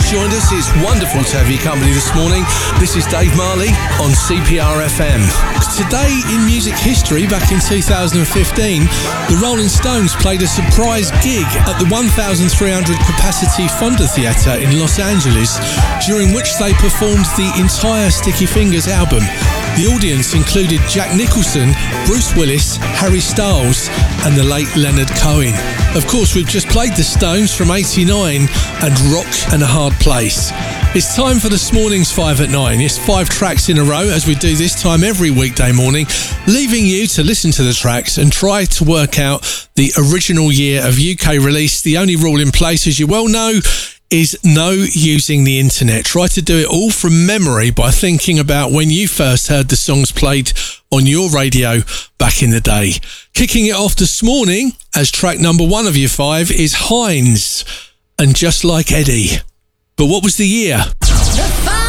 joined us. It's wonderful to have your company this morning. This is Dave Marley on CPR FM. Today in music history, back in 2015, the Rolling Stones played a surprise gig at the 1,300 capacity Fonda Theatre in Los Angeles, during which they performed the entire Sticky Fingers album. The audience included Jack Nicholson, Bruce Willis, Harry Styles and the late Leonard Cohen. Of course, we've just played the Stones from 89 and Rock and a Hard Place. It's time for this morning's 5 at 9. It's 5 tracks in a row, as we do this time every weekday morning, leaving you to listen to the tracks and try to work out the original year of UK release. The only rule in place, as you well know, is no using the internet. Try to do it all from memory by thinking about when you first heard the songs played on your radio back in the day. Kicking it off this morning as track number 1 of your 5 is Hines and Just Like Eddie. But what was the year? The